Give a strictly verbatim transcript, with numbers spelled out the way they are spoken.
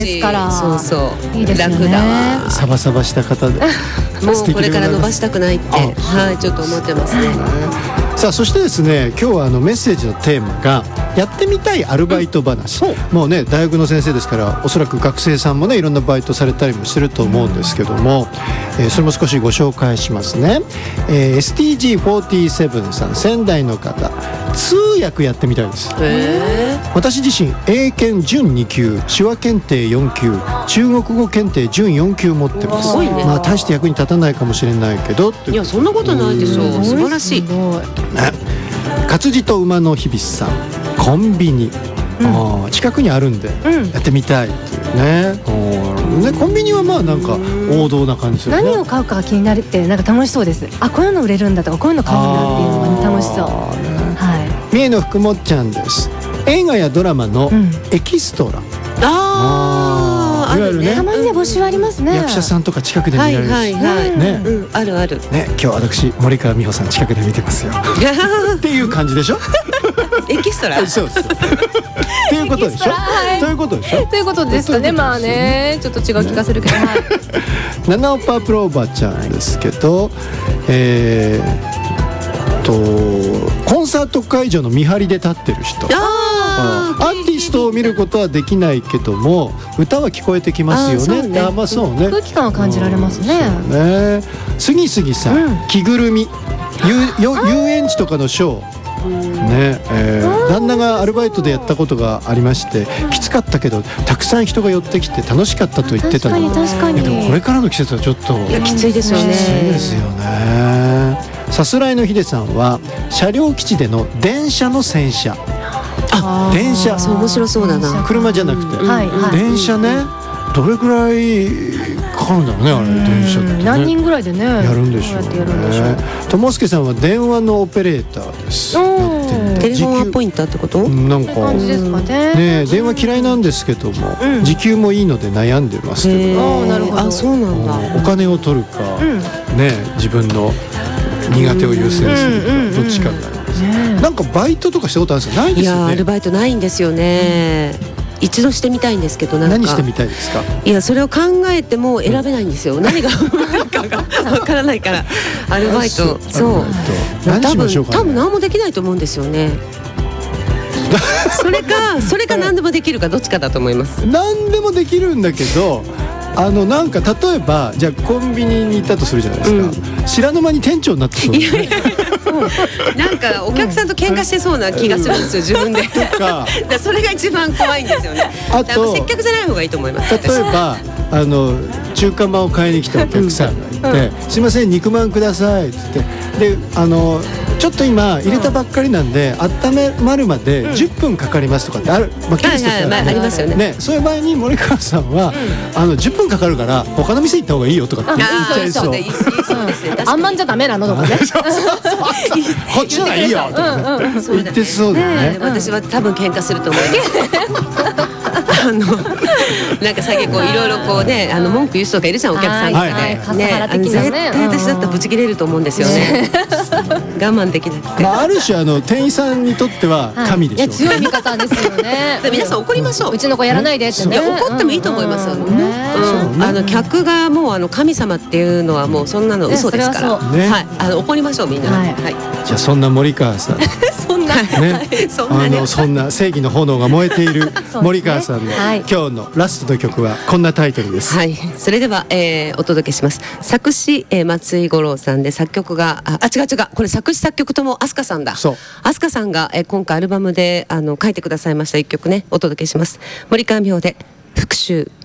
ですから。 そうそういいですよね。 楽だわ。 サバサバした方でもうこれから伸ばしたくないってはいちょっと思ってますね。 さあそしてですね、今日はあのメッセージのテーマがやってみたいアルバイト話、うん、もうね大学の先生ですからおそらく学生さんもねいろんなバイトされたりもしてると思うんですけども、えー、それも少しご紹介しますね。えー、エスティージーフォーティーセブン さん、仙台の方、通訳やってみたいです。 へー。 私自身英検準に級、手話検定よん級、中国語検定準よん級持ってます。 すごいね。 まあ大して役に立たないかもしれないけど、 いやそんなことないでしょう。素晴らしい。 ね、活字と馬の日々さん、コンビニ、うん、あ近くにあるんでやってみたいっていうね、うん、ねコンビニはまあなんか王道な感じするね。 何を買うかが気になるってなんか楽しそうです。あこういうの売れるんだとかこういうの買うんだっていうのが、ね、楽しそう、ね、はい。 三重の福もっちゃんです。映画やドラマのエキストラ、うん、 ああ、あるね。 たまにね募集ありますね。 役者さんとか近くで見られるし、 はいはいはい、 ね、 うん、あるあるね。今日私森川美穂さん近くで見てますよっていう感じでしょエキストラそうそうっていうことでしょ、はい、ということでしょということですかね。まあねちょっと違う気がするけど、ね、はい。 ナナオパープロおばちゃんですけど、えー、とコンサート会場の見張りで立ってる人、あアーティストを見ることはできないけども歌は聞こえてきますよね。あ、まあそうね、 空気感は感じられますね。 ね、すぎすぎさん、うん、着ぐるみ、遊園地とかのショーね、えー、旦那がアルバイトでやったことがありまして、きつかったけどたくさん人が寄ってきて楽しかったと言ってたの。 確かに確かに。 でもこれからの季節はちょっといやきついですよね。 きついですよね。さすらいのヒデさんは車両基地での電車の洗車。あ、電車、 そう面白そうだな。 車じゃなくて、はいはい、電車ね、どれくらいかかるんだろうね、あれ電車って、ね、 何人ぐらいでねやるんでしょうね。ともすけさんは電話のオペレーターです。 テレフォンアポインターってこと？ なんか感じですかね。 ね、電話嫌いなんですけども、うん、時給もいいので悩んでますけど、 あ、なるほど。 あ、そうなんだ。 お金を取るか、うん、ね、自分の苦手を優先するか、どっちかになります、ね、なんかバイトとかしたことあるんですか？ないですよね。いやアルバイトないんですよね、うん、一度してみたいんですけど、なんか何してみたいですか？ いやそれを考えても選べないんですよ、うん、何が何かがわからないからアルバイト、そう何しましょうかね。 多分何もできないと思うんですよねそれかそれか何でもできるかどっちかだと思います。 何でもできるんだけど、あのなんか例えばじゃあコンビニに行ったとするじゃないですか、うん、知らぬ間に店長になってそうですね。 なんかお客さんと喧嘩してそうな気がするんですよ、自分でとかだそれが一番怖いんですよね。あと接客じゃない方がいいと思います。 例えばあの中華まんを買いに来たお客さんがいて、うん、すいません肉まんくださいって言って、であのちょっと今入れたばっかりなんで、うん、温めまるまでじゅっぷんかかりますとかってある、まあ、ケースとしては、ね、 はいはい、まあ、ありますよね。 ね、そういう場合に森川さんは、うん、あのじゅっぷんかかるから他の店行った方がいいよとかって言っちゃいそう。 あんまんじゃダメなのとかねこっちの方がいいよとかね、うんうん、言ってそうだよね。 私は多分喧嘩すると思いますあのなんか最近こういろいろこうね、あの文句言う人とかいるじゃん、お客さんとかで、はいはい、ね、あの絶対私だったらブチ切れると思うんですよね我慢できなくて、 まあ、ある種あの店員さんにとっては神でしょう、 はい、いや強い味方ですよね皆さん怒りましょう、 うちの子やらないでってね、 いや怒ってもいいと思いますよ、うんうんうん、あの客がもうあの神様っていうのはもうそんなの嘘ですから、ね、はい、あの怒りましょうみんな、はいはい、 じゃあそんな森川さんそんな、ね、 そんな、ね、あのそんな正義の炎が燃えている森川さんの、はい、今日のラストの曲はこんなタイトルです。 はい、それでは、えー、お届けします。作詞、えー、松井五郎さんで、作曲がああ違う違うこれ作詞作曲とも飛鳥さんだ。そう飛鳥さんが、えー、今回アルバムであの書いてくださいました一曲ね、お届けします。森川美穂で復讐。